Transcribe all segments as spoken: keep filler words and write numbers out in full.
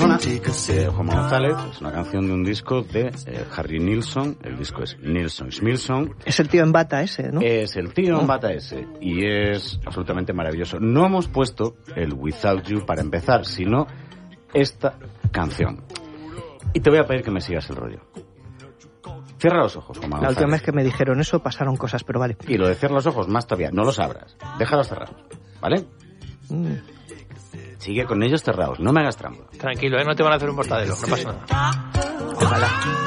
persona, eh, Juan González, es una canción de un disco de eh, Harry Nilsson, el disco es Nilsson Smilson. Es el tío en bata ese, ¿no? Es el tío en bata ese, y es absolutamente maravilloso. No hemos puesto el Without You para empezar, sino esta canción. Y te voy a pedir que me sigas el rollo. Cierra los ojos, Juan González. La última vez que me dijeron eso pasaron cosas, pero vale. Y lo de cerrar los ojos más todavía, no los abras, déjalos cerrados, ¿vale? Mm. Sigue con ellos cerrados, no me hagas trampa. Tranquilo, ¿eh? No te van a hacer un portadelo, no pasa nada. Ojalá.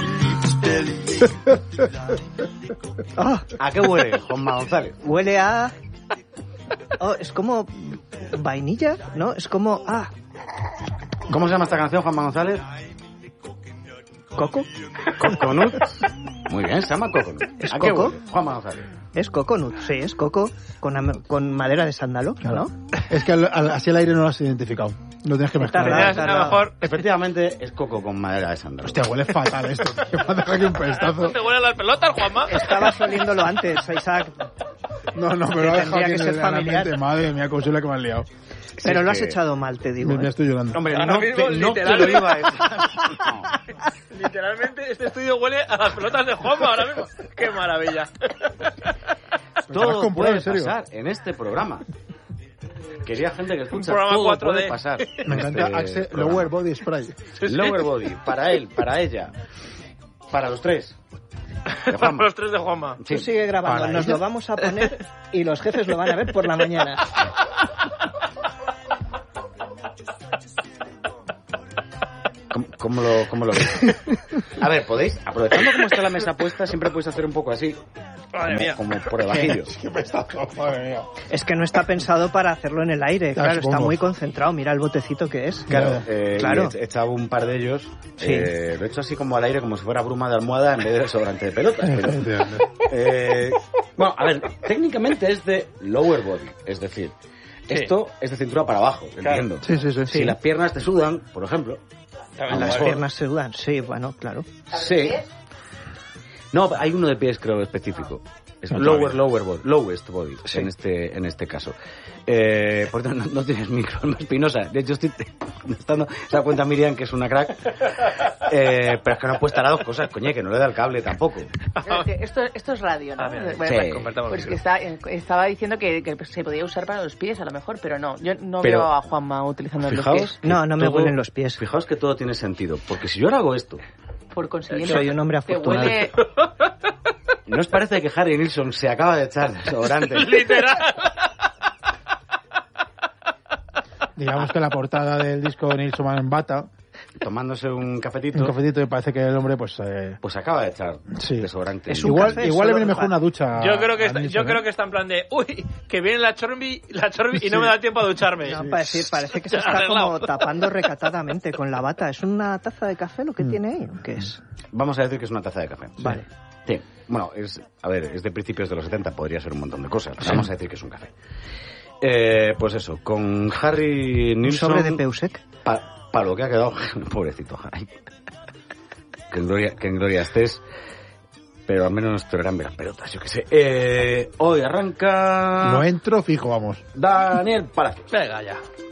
Ah, ¿a qué huele, Juan González? Huele a... Oh, es como vainilla, ¿no? Es como... Ah, ¿Cómo se llama esta canción, Juan González? ¿coco? Coconut. Muy bien, se llama Coconut. ¿Es ¿A qué coco? huele, Juan González? Es coconut, sí, es coco con, am- con madera de sándalo, Claro. ¿no? Es que al, al, así al aire no lo has identificado. Lo tienes que mezclar. Está Tenías, a lo mejor Efectivamente, es coco con madera de sándalo. Hostia, huele fatal esto. Me ha dejado aquí un pestazo. te huelen las pelotas, Juanma. Estabas oliéndolo antes, Isaac, No, no, pero lo ha dejado Tendría aquí que en, ser el- en la familiar. mente. Madre mía, consuela que me has liado. pero es lo has que- echado mal, te digo. Me, me ¿eh? estoy llorando. Hombre, Ahora no, mismo, te, no te lo literalmente. iba a decir. No. Literalmente, este estudio huele a las pelotas de Juanma ahora mismo. ¡Qué maravilla! Todo comprado, puede en serio? pasar en este programa. Quería gente que escucha, programa todo cuatro D. puede pasar. en Me encanta este Axe programa. Lower Body Spray. Lower Body, para él, para ella, para los tres. De Para Juanma. los tres de Juanma. Tú sigue grabando, Para nos ella. lo vamos a poner y los jefes lo van a ver por la mañana. ¿Cómo, cómo lo, cómo lo ves? A ver, podéis, aprovechando cómo está la mesa puesta, siempre podéis hacer un poco así, Madre mía. como, como por debajillo. Qué pestazo, madre mía. Es que no está pensado para hacerlo en el aire, Ya, claro, está supongo. muy concentrado, mira el botecito que es. Claro, Ya, eh, claro. y he echado un par de ellos, Sí. eh, lo he hecho así como al aire, como si fuera bruma de almohada en vez de desodorante de pelotas. Pero, Efectivamente. eh, bueno, a ver, técnicamente es de lower body, es decir, esto es de cintura para abajo, entiendo. Sí, sí, sí. Si sí. las piernas te sudan, por ejemplo, También Las vale. piernas se dudan, sí, bueno, claro. sí. No, hay uno de pies, creo, específico. Es No, lower, todavía. lower body, lowest body, Sí. en este en este caso. Eh, por tanto, no, no tienes micro, es más pinosa. De hecho, estoy dando, se da cuenta Miriam que es una crack. Eh, pero es que no puede estar a dos cosas, coñe, que no le da el cable tampoco. Pero que Esto, esto es radio, ¿no? Ah, mira, Bueno, sí. pues- Convertamos Pues el que está, estaba diciendo que, que se podía usar para los pies, a lo mejor, pero no. Yo no Pero- veo a Juanma utilizando los Fijaos, pies. que No, no me todo- huelen los pies. Fijaos que todo tiene sentido, porque si yo ahora hago esto, Por consiguiente, Soy un hombre te afortunado. huele... ¿no os parece que Harry Nilsson se acaba de echar desodorante? Literal. Digamos que la portada del disco de Nilsson en bata, Tomándose un cafetito, un cafetito, y parece que el hombre, pues... Eh, pues acaba de echar Sí. desodorante. Es un igual café igual le solo viene mejor para- una ducha. Yo creo que a está, Nilsson, yo creo ¿eh? que está en plan de, uy, que viene la chorbi, la chorbi y no Sí. me da tiempo a ducharme. No, para decir, parece que se está Arreglado. como tapando recatadamente con la bata. ¿Es una taza de café lo que tiene ahí? ¿O qué es? Vamos a decir que es una taza de café. Vale. Sí. Bueno, es, a ver, es de principios de los setenta, podría ser un montón de cosas. Vamos a decir que es un café. Eh, pues eso, con Harry ¿Un Nilsson... sobre de Peusek? Para lo que ha quedado, pobrecito Harry. Que en gloria, que en gloria estés, pero al menos te verán ver las pelotas, yo qué sé. Eh, hoy arranca... No entro fijo, vamos. Daniel Palacios. Venga ya.